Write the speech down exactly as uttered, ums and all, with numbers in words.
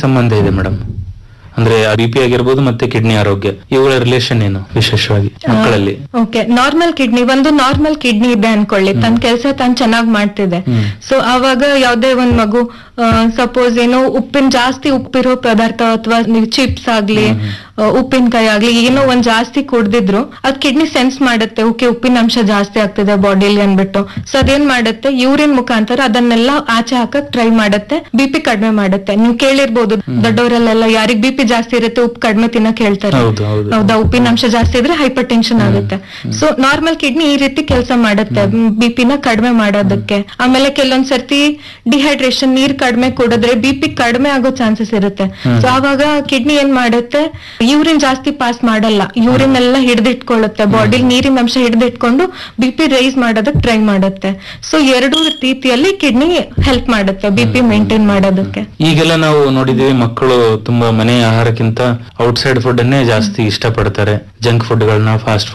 ಸಂಬಂಧ ಇದೆ ಮೇಡಮ್? ಅಂದ್ರೆ ಬಿ ಪಿ ಆಗಿರ್ಬೋದು ಮತ್ತೆ ಕಿಡ್ನಿ ಆರೋಗ್ಯ, ಇವುಗಳ ರಿಲೇಷನ್ ಏನು ವಿಶೇಷವಾಗಿ ಮಕ್ಕಳಲ್ಲಿ? ಓಕೆ, ನಾರ್ಮಲ್ ಕಿಡ್ನಿ, ಒಂದು ನಾರ್ಮಲ್ ಕಿಡ್ನಿ ಇದೆ ಅನ್ಕೊಳ್ಳಿ, ತನ್ನ ಕೆಲಸ ತಾನು ಚೆನ್ನಾಗಿ ಮಾಡ್ತಿದೆ. ಸೊ ಆವಾಗ ಯಾವ್ದೇ ಒಂದ್ ಮಗು ಸಪೋಸ್ ಏನೋ ಉಪ್ಪಿನ ಜಾಸ್ತಿ ಉಪ್ಪಿರೋ ಪದಾರ್ಥ ಅಥವಾ ನೀವು ಚಿಪ್ಸ್ ಆಗ್ಲಿ ಉಪ್ಪಿನಕಾಯಿ ಆಗ್ಲಿ ಏನೋ ಒಂದ್ ಜಾಸ್ತಿ ಕುಡ್ದಿದ್ರು ಅದ್ ಕಿಡ್ನಿ ಸೆನ್ಸ್ ಮಾಡುತ್ತೆ, ಓಕೆ ಉಪ್ಪಿನ ಅಂಶ ಜಾಸ್ತಿ ಆಗ್ತಿದೆ ಬಾಡಿಲಿ ಅನ್ಬಿಟ್ಟು. ಸೊ ಅದೇನ್ ಮಾಡುತ್ತೆ, ಯೂರಿನ್ ಮುಖಾಂತರ ಅದನ್ನೆಲ್ಲ ಆಚೆ ಹಾಕಕ್ ಟ್ರೈ ಮಾಡುತ್ತೆ, ಬಿ ಪಿ ಕಡಿಮೆ ಮಾಡುತ್ತೆ. ನೀವು ಕೇಳಿರ್ಬೋದು ದೊಡ್ಡವರಲ್ಲೆಲ್ಲ ಯಾರಿಗ್ ಬಿ ಪಿ ಜಾಸ್ತಿ ಇರುತ್ತೆ ಉಪ್ಪು ಕಡಿಮೆ ತಿನ್ನಕ್ ಹೇಳ್ತಾರೆ. ಹೌದಾ, ಉಪ್ಪಿನ ಅಂಶ ಜಾಸ್ತಿ ಇದ್ರೆ ಹೈಪರ್ ಟೆನ್ಷನ್ ಆಗುತ್ತೆ. ಸೊ ನಾರ್ಮಲ್ ಕಿಡ್ನಿ ಈ ರೀತಿ ಕೆಲಸ ಮಾಡುತ್ತೆ ಬಿ ಪಿನ ಕಡಿಮೆ ಮಾಡೋದಕ್ಕೆ. ಆಮೇಲೆ ಕೆಲವೊಂದ್ ಸರ್ತಿ ಡಿಹೈಡ್ರೇಷನ್, ನೀರ್ ಕಡಿಮೆ ಕುಡಿದ್ರೆ ಬಿ ಪಿ ಕಡಿಮೆ ಆಗೋ ಚಾನ್ಸಸ್ ಇರುತ್ತೆ. ಸೊ ಆವಾಗ ಕಿಡ್ನಿ ಏನ್ ಮಾಡುತ್ತೆ, ಯೂರಿನ್ ಜಾಸ್ತಿ ಪಾಸ್ ಮಾಡಲ್ಲ, ಯೂರಿನ್ ಎಲ್ಲ ಹಿಡಿದಿಟ್ಕೊಳ್ಳುತ್ತೆ, ಬಾಡಿಲಿ ನೀರಿನ ಅಂಶ ಹಿಡಿದಿಟ್ಕೊಂಡು ಬಿ ಪಿ ರೈಸ್ ಮಾಡೋದಕ್ಕೆ ಟ್ರೈ ಮಾಡುತ್ತೆ. ಸೊ ಎರಡು ರೀತಿಯಲ್ಲಿ ಕಿಡ್ನಿ ಹೆಲ್ಪ್ ಮಾಡುತ್ತೆ ಬಿ ಪಿ ಮೇಂಟೈನ್ ಮಾಡೋದಕ್ಕೆ. ಈಗೆಲ್ಲ ನಾವು ನೋಡಿದೀವಿ, ಮಕ್ಕಳು ತುಂಬಾ ಮನೆ ಆಹಾರಕ್ಕಿಂತ ಔಟ್ಸೈಡ್ ಫುಡ್ ಅನ್ನೇ ಜಾಸ್ತಿ ಇಷ್ಟಪಡ್ತಾರೆ, ಜಂಕ್ ಫುಡ್ ಗಳನ್ನ, ಫಾಸ್ಟ್